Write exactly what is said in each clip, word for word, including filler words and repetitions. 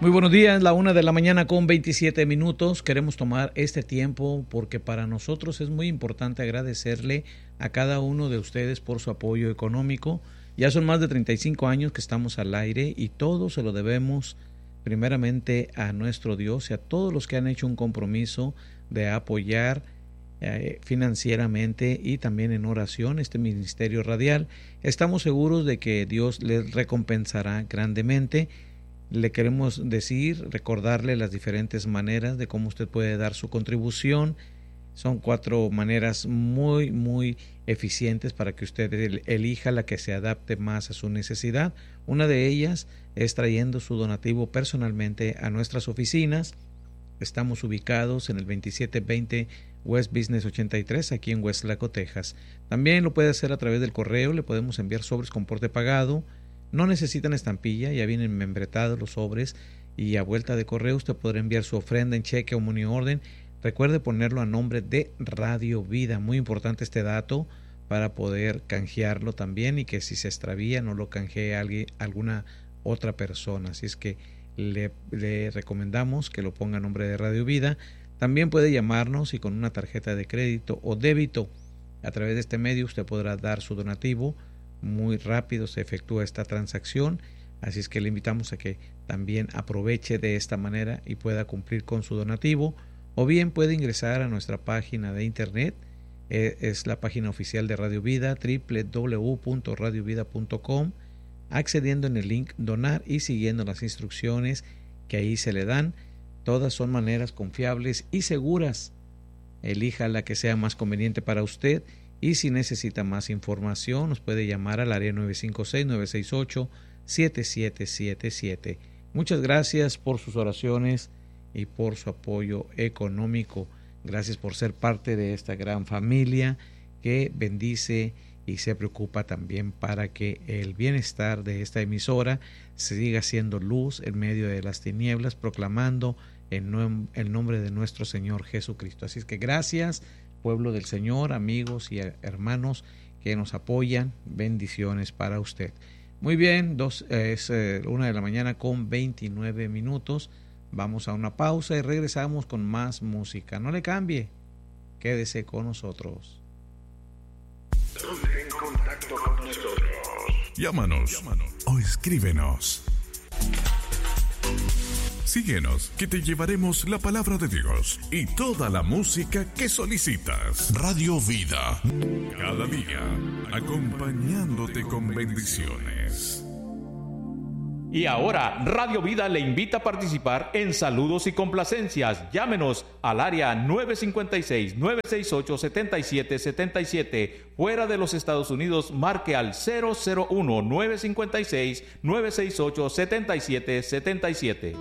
Muy buenos días, la una de la mañana con veintisiete minutos. Queremos tomar este tiempo porque para nosotros es muy importante agradecerle a cada uno de ustedes por su apoyo económico. Ya son más de treinta y cinco años que estamos al aire y todo se lo debemos primeramente a nuestro Dios y a todos los que han hecho un compromiso de apoyar eh, financieramente y también en oración este ministerio radial. Estamos seguros de que Dios les recompensará grandemente. Le queremos decir, recordarle las diferentes maneras de cómo usted puede dar su contribución. Son cuatro maneras muy, muy eficientes para que usted elija la que se adapte más a su necesidad. Una de ellas es trayendo su donativo personalmente a nuestras oficinas. Estamos ubicados en el veintisiete veinte West Business ochenta y tres, aquí en Westlaco, Texas. También lo puede hacer a través del correo, le podemos enviar sobres con porte pagado. No necesitan estampilla, ya vienen membretados los sobres y a vuelta de correo usted podrá enviar su ofrenda en cheque o money order. Recuerde ponerlo a nombre de Radio Vida, muy importante este dato para poder canjearlo también y que si se extravía no lo canjee alguien, alguna otra persona. Así es que le, le recomendamos que lo ponga a nombre de Radio Vida. También puede llamarnos y con una tarjeta de crédito o débito a través de este medio usted podrá dar su donativo. Muy rápido se efectúa esta transacción, así es que le invitamos a que también aproveche de esta manera y pueda cumplir con su donativo, o bien puede ingresar a nuestra página de internet, eh, es la página oficial de Radio Vida, doble u doble u doble u punto radio vida punto com, accediendo en el link donar y siguiendo las instrucciones que ahí se le dan. Todas son maneras confiables y seguras. Elija la que sea más conveniente para usted. Y si necesita más información, nos puede llamar al área nueve cinco seis, nueve seis ocho, siete siete siete siete. Muchas gracias por sus oraciones y por su apoyo económico. Gracias por ser parte de esta gran familia que bendice y se preocupa también para que el bienestar de esta emisora siga siendo luz en medio de las tinieblas, proclamando el nombre de nuestro Señor Jesucristo. Así es que gracias, pueblo del Señor, amigos y hermanos que nos apoyan, bendiciones para usted. Muy bien, dos, eh, es eh, una de la mañana con veintinueve minutos. Vamos a una pausa y regresamos con más música. No le cambie, quédese con nosotros. Ponte en contacto con nosotros. Llámanos, Llámanos o escríbenos. Síguenos, que te llevaremos la palabra de Dios y toda la música que solicitas. Radio Vida, cada día acompañándote con bendiciones. Y ahora, Radio Vida le invita a participar en saludos y complacencias. Llámenos al área nueve cinco seis, nueve seis ocho, siete siete siete siete. Fuera de los Estados Unidos, marque al cero cero uno, nueve cinco seis, nueve seis ocho, siete siete siete siete.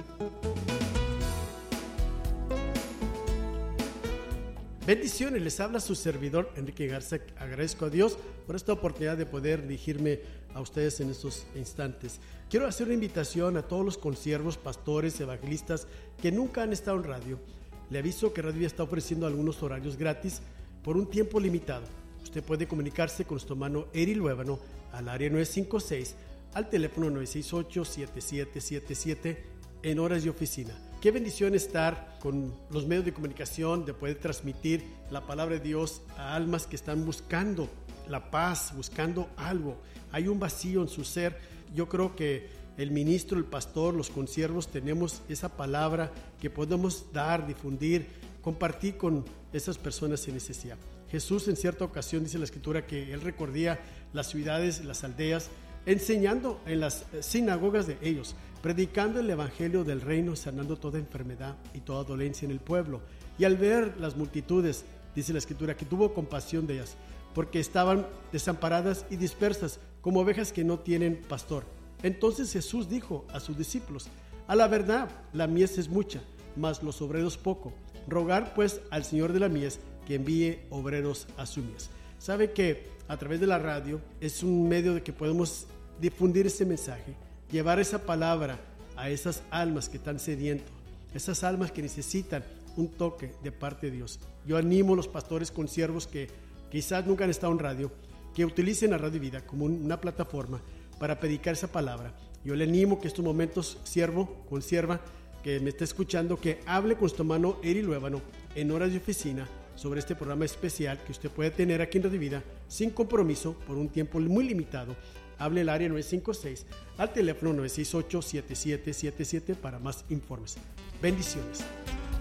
Bendiciones, les habla su servidor Enrique Garza. Agradezco a Dios por esta oportunidad de poder dirigirme a ustedes en estos instantes. Quiero hacer una invitación a todos los consiervos, pastores, evangelistas que nunca han estado en radio. Le aviso que Radio Vida está ofreciendo algunos horarios gratis por un tiempo limitado. Usted puede comunicarse con nuestro hermano Eri Luébano al área nueve cinco seis, al teléfono nueve seis ocho, siete siete siete siete en horas de oficina. Qué bendición estar con los medios de comunicación, de poder transmitir la palabra de Dios a almas que están buscando la paz, buscando algo. Hay un vacío en su ser. Yo creo que el ministro, el pastor, los consiervos tenemos esa palabra que podemos dar, difundir, compartir con esas personas en necesidad. Jesús en cierta ocasión dice en la Escritura que Él recorría las ciudades, las aldeas, enseñando en las sinagogas de ellos, predicando el evangelio del reino, sanando toda enfermedad y toda dolencia en el pueblo. Y al ver las multitudes, dice la Escritura, que tuvo compasión de ellas, porque estaban desamparadas y dispersas, como ovejas que no tienen pastor. Entonces Jesús dijo a sus discípulos: a la verdad, la mies es mucha, mas los obreros poco. Rogar pues al Señor de la mies que envíe obreros a su mies. Sabe que a través de la radio es un medio de que podemos difundir ese mensaje, llevar esa palabra a esas almas que están sedientos, esas almas que necesitan un toque de parte de Dios. Yo animo a los pastores consiervos que quizás nunca han estado en radio, que utilicen a Radio Vida como una plataforma para predicar esa palabra Yo le animo que estos momentos, siervo, con sierva, que me está escuchando, que hable con su hermano Eri Luébano en horas de oficina sobre este programa especial que usted puede tener aquí en Radio Vida sin compromiso por un tiempo muy limitado. Hable el área nueve cinco seis al teléfono nueve seis ocho, siete siete siete siete para más informes. Bendiciones.